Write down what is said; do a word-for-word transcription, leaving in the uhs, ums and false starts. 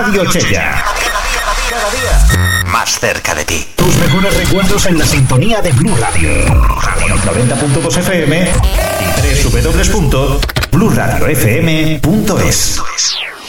Radio Chella. Cada día más cerca de ti. Tus mejores recuerdos en la sintonía de Blue Radio. noventa punto dos F M y doble u doble u doble u punto blue radio f m punto es.